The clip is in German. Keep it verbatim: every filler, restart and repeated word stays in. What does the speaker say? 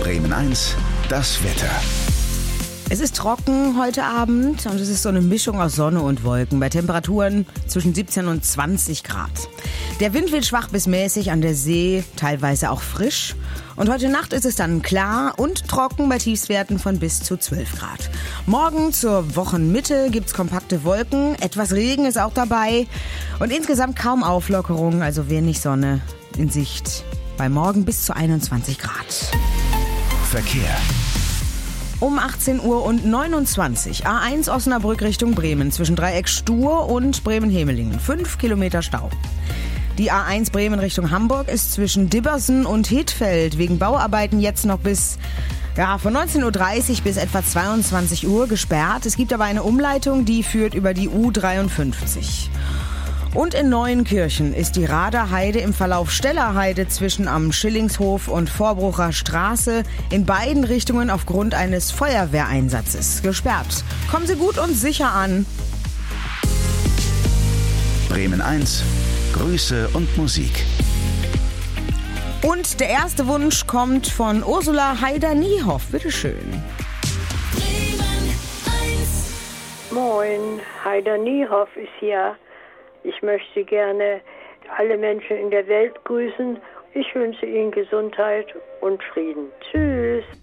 Bremen eins, das Wetter. Es ist trocken heute Abend und es ist so eine Mischung aus Sonne und Wolken bei Temperaturen zwischen siebzehn und zwanzig Grad. Der Wind wird schwach bis mäßig, an der See teilweise auch frisch. Und heute Nacht ist es dann klar und trocken bei Tiefstwerten von bis zu zwölf Grad. Morgen zur Wochenmitte gibt's kompakte Wolken, etwas Regen ist auch dabei und insgesamt kaum Auflockerung, also wenig Sonne in Sicht. Bei morgen bis zu einundzwanzig Grad. Verkehr. Um achtzehn Uhr und neunundzwanzig. A eins Osnabrück Richtung Bremen zwischen Dreieck Stur und Bremen-Hemelingen. Fünf Kilometer Stau. Die A eins Bremen Richtung Hamburg ist zwischen Dibbersen und Hittfeld wegen Bauarbeiten jetzt noch bis ja, von neunzehn Uhr dreißig bis etwa zweiundzwanzig Uhr gesperrt. Es gibt aber eine Umleitung, die führt über die U dreiundfünfzig. Und in Neuenkirchen ist die Raderheide im Verlauf Stellerheide zwischen am Schillingshof und Vorbrucher Straße in beiden Richtungen aufgrund eines Feuerwehreinsatzes gesperrt. Kommen Sie gut und sicher an. Bremen eins, Grüße und Musik. Und der erste Wunsch kommt von Ursula Haider-Niehoff. Bitteschön. Bremen eins. Moin, Haider-Niehoff ist hier. Ich möchte gerne alle Menschen in der Welt grüßen. Ich wünsche Ihnen Gesundheit und Frieden. Tschüss.